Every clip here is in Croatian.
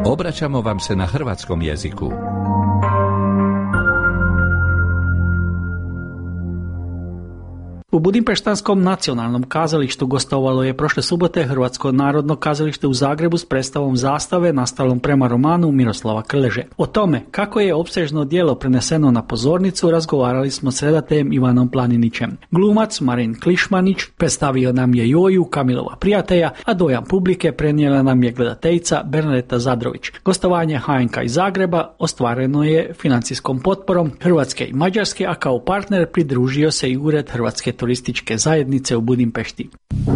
Obraćamo vam se na hrvatskom jeziku. U Budimpeštanskom nacionalnom kazalištu gostovalo je prošle subote Hrvatsko narodno kazalište u Zagrebu s predstavom Zastave nastalom prema romanu Miroslava Krleže. O tome kako je opsežno djelo preneseno na pozornicu razgovarali smo s redateljem Ivanom Planinićem. Glumac Marin Klišmanić predstavio nam je Joju, Kamilova prijatelja, a dojam publike prenijela nam je gledateljica Bernadeta Zadrović. Gostovanje HNK iz Zagreba ostvareno je financijskom potporom Hrvatske i Mađarske, a kao partner pridružio se i Ured Hrvatske turističke zajednice u Budimpešti.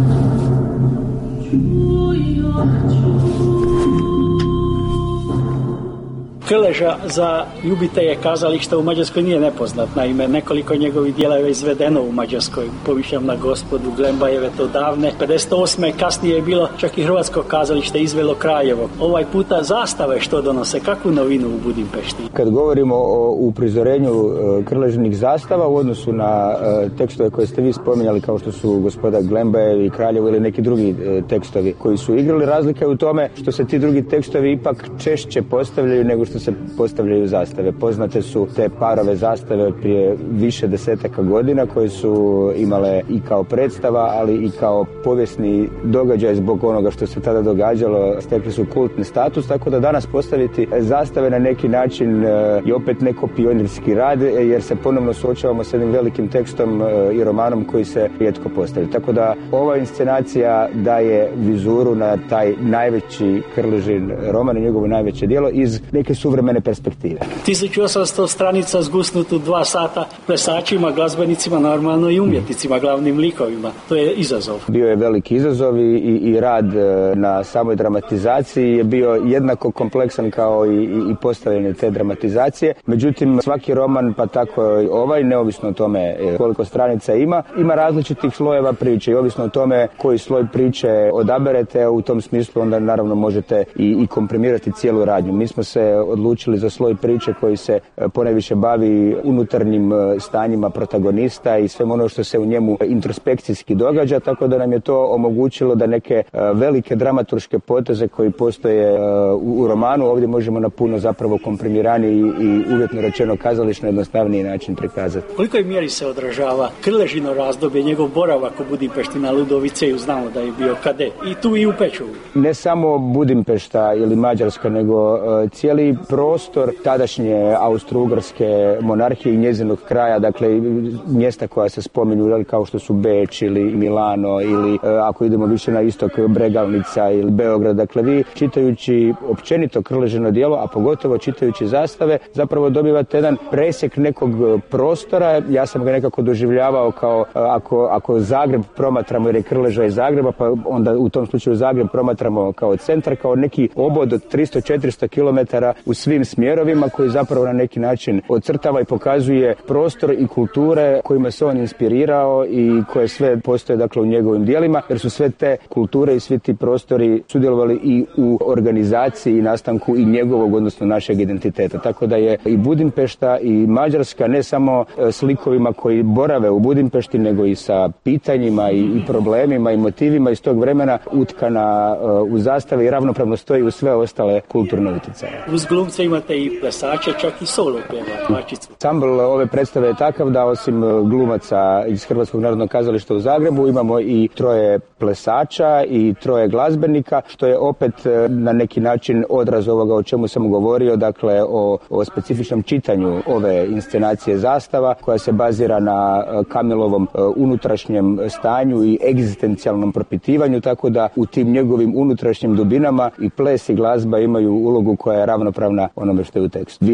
Krleža za ljubitelje kazališta u Mađarskoj nije nepoznat. Naime, nekoliko njegovih djela je izvedeno u Mađarskoj. Pomišljam na Gospodu Glembajeve to davne 58. Kasnije je bilo čak i Hrvatsko kazalište izvelo Kraljevo. Ovaj puta Zastave što donose, kakvu novinu u Budimpešti? Kad govorimo o uprizorenju Krležinih zastava u odnosu na tekstove koje ste vi spominjali kao što su Gospoda Glembajevi, Kraljevo ili neki drugi tekstovi koji su igrali, razlika je u tome što se ti drugi tekstovi ipak češće postavljaju nego što se postavljaju zastave. Poznate su te parove zastave od prije više desetaka godina koje su imale i kao predstava, ali i kao povijesni događaj zbog onoga što se tada događalo, stekli su kultni status, tako da danas postaviti zastave na neki način je opet neko pionirski rad, jer se ponovno suočavamo s jednim velikim tekstom i romanom koji se rijetko postavlja. Tako da ova inscenacija daje vizuru na taj najveći Krležin roman i njegovo najveće djelo iz neke suvremene perspektive. 1800 stranica zgusnut u 2 sata plesačima, glazbenicima, normalno i umjetnicima, glavnim likovima. To je izazov. Bio je veliki izazov i rad na samoj dramatizaciji je bio jednako kompleksan kao i postavljanje te dramatizacije. Međutim, svaki roman, pa tako i ovaj, neovisno o tome koliko stranica ima različitih slojeva priče i ovisno o tome koji sloj priče odaberete, u tom smislu onda naravno možete i komprimirati cijelu radnju. Mi smo se odlučili za sloj priče koji se ponajviše bavi unutarnjim stanjima protagonista i sve ono što se u njemu introspekcijski događa, tako da nam je to omogućilo da neke velike dramaturške poteze koji postoje u romanu ovdje možemo na puno zapravo komprimirani i uvjetno rečeno kazališno jednostavniji način prikazati. U kolikoj mjeri se odražava Krležino razdoblje, njegov boravak u Budimpešti na Ludoviceju, znamo da je bio kadet, i tu i u Pečuvu? Ne samo Budimpešta ili Mađarska, nego cijeli prostor tadašnje Austro-Ugarske monarhije i njezinog kraja, dakle mjesta koja se spominju kao što su Beč ili Milano ili ako idemo više na istok Bregalnica ili Beograd, dakle vi čitajući općenito Krležino djelo, a pogotovo čitajući zastave, zapravo dobivate jedan presjek nekog prostora. Ja sam ga nekako doživljavao kao ako Zagreb promatramo, jer je Krleža iz Zagreba, pa onda u tom slučaju Zagreb promatramo kao centar, kao neki obod od 300-400 km u svim smjerovima koji zapravo na neki način ocrtava i pokazuje prostor i kulture kojima se on inspirirao i koje sve postoje dakle u njegovim djelima, jer su sve te kulture i svi ti prostori sudjelovali i u organizaciji i nastanku i njegovog, odnosno našeg identiteta. Tako da je i Budimpešta i Mađarska ne samo slikovima koji borave u Budimpešti, nego i sa pitanjima i problemima i motivima iz tog vremena utkana u zastave i ravnopravno stoji u sve ostale kulturne utjecaje. Uz glumce imate i plesače, čak i solo pjevačicu. Ansambl ove predstave je takav da osim glumaca iz Hrvatskog narodnog kazališta u Zagrebu imamo i 3 plesača i 3 glazbenika, što je opet na neki način odraz ovoga o čemu sam govorio, dakle o specifičnom čitanju ove inscenacije zastava koja se bazira na Kamilovom unutrašnjem stanju i egzistencijalnom propitivanju, tako da u tim njegovim unutrašnjim dubinama i ples i glazba imaju ulogu koja je ravnopravna onome što je u tekstu.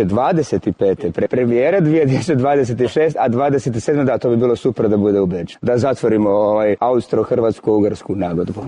2025. Premijera 2026, a 27. da, to bi bilo super da bude u Beču. Da zatvorimo austro-hrvatsko-ugarsku nagodbu.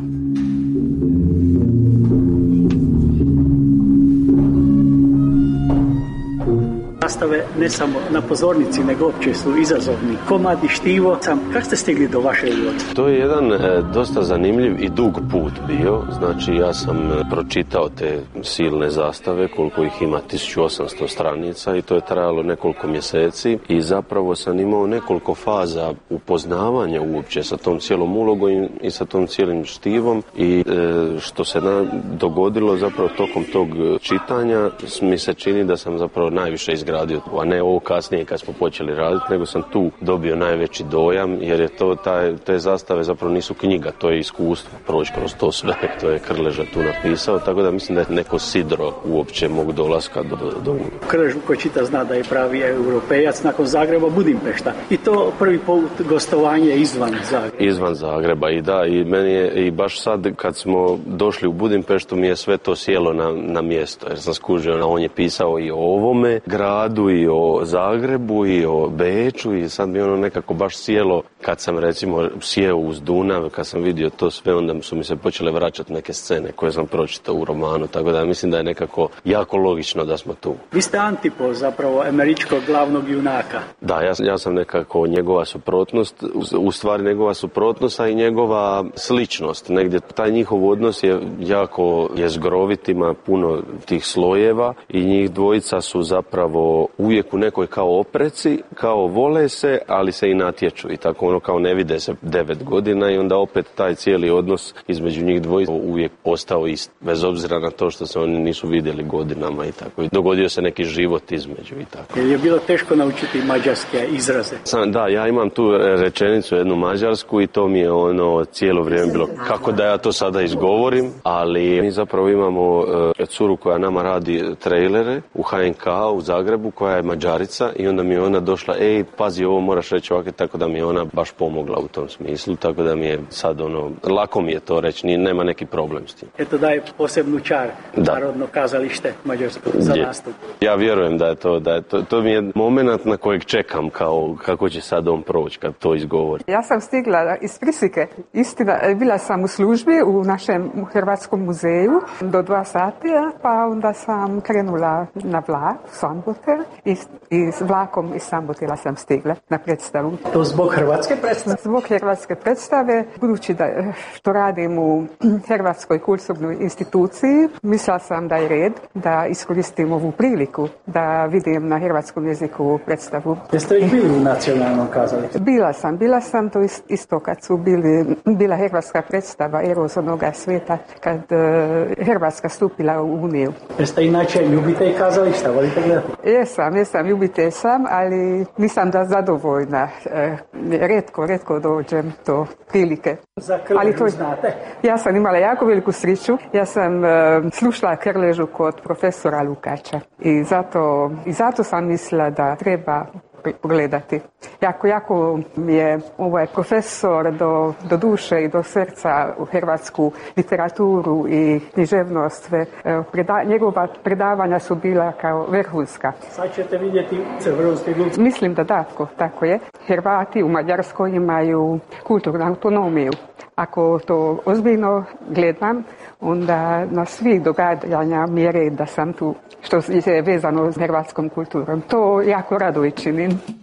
zastave ne samo na pozornici, nego opće su izazovni. Komadi, štivo, kako ste stigli do vaše uloge? To je jedan dosta zanimljiv i dug put bio. Znači ja sam pročitao te silne zastave, koliko ih ima 1800 stranica i to je trajalo nekoliko mjeseci i zapravo sam imao nekoliko faza upoznavanja uopće sa tom cijelom ulogom i sa tom cijelim štivom i što se dogodilo zapravo tokom tog čitanja mi se čini da sam zapravo najviše izgradio, a ne ovo kasnije kad smo počeli raditi, nego sam tu dobio najveći dojam jer je to te zastave zapravo nisu knjiga, to je iskustvo proći kroz to sve, to je Krleža tu napisao, tako da mislim da je neko sidro uopće mog dolaska do Krležu ko čita zna da je pravi europejac nakon Zagreba Budimpešta i to prvi put gostovanje izvan Zagreba. Izvan Zagreba i da, i meni je i baš sad kad smo došli u Budimpeštu mi je sve to sjelo na mjesto jer sam skužio, on je pisao i o ovome gradu i o Zagrebu i o Beču i sad mi ono nekako baš sjelo kad sam recimo sjeo uz Dunav, kad sam vidio to sve onda su mi se počele vraćati neke scene koje sam pročitao u romanu, tako da mislim da je nekako jako logično da smo tu. Vi ste antipod zapravo američkog glavnog junaka. Da, ja sam nekako njegova suprotnost, u stvari njegova suprotnost, a i njegova sličnost. Negdje taj njihov odnos je jako jezgrovit, ima puno tih slojeva i njih dvojica su zapravo uvijek u nekoj kao opreci, kao vole se, ali se i natječu i tako ono kao ne vide se 9 godina i onda opet taj cijeli odnos između njih dvojica uvijek ostao ist, bez obzira na to što se oni nisu vidjeli godinama i tako. I dogodio se neki život između i tako. Je bilo teško naučiti mađarske izraze? Da, ja imam tu rečenicu jednu mađarsku i to mi je ono cijelo vrijeme bilo kako da ja to sada izgovorim, ali mi zapravo imamo curu koja nama radi trailere u HNK u Zagrebu koja je Mađarica i onda mi je ona došla, pazi ovo moraš reći ovako, tako da mi je ona baš pomogla u tom smislu, tako da mi je sad ono, lako mi je to reći, nema neki problem s tim. Eto daje posebnu čar Narodno kazalište Mađarsko za nastup. Ja vjerujem da je to mi je moment na kojeg čekam kao kako će sad on proći kad to izgovori. Ja sam stigla iz Prisike. Istina, bila sam u službi u našem Hrvatskom muzeju do 2 sati, pa onda sam krenula na vlak u Sambotel i s vlakom iz Sambotela sam stigla na predstavu. To zbog hrvatske predstave? Zbog hrvatske predstave, budući da što radim u Hrvatskoj kulturnoj instituciji, mislila sam da je red da iskoristim ovu priliku da vidim na hrvatskom jeziku predstavu. Jeste li bili u nacionalnom kazalištu? Bila sam to isto kad su bila hrvatska predstava Eros onoga svijeta, kad Hrvatska stupila u Uniju. Jeste inače ljubitelj kazališta, volite gledati? Jesam, ljubitelj sam, ali nisam zadovoljna. Retko dođem do prilike. Za Krležu znate? Ja sam imala jako veliku sreću. Ja sam slušala Krležu kod profesora Lukača i zato sam mislila da treba pogledati. Jako mi je ovaj profesor do duše i do srca u hrvatsku literaturu i književnost. Njegova predavanja su bila kao vrhunska. Sad ćete vidjeti vrhunski glumci. Mislim da tako je. Hrvati u Mađarskoj imaju kulturnu autonomiju. Ako to ozbiljno gledam, onda na svih događanja mi je red da sam tu, što je vezano s hrvatskom kulturom. To jako rado i činim.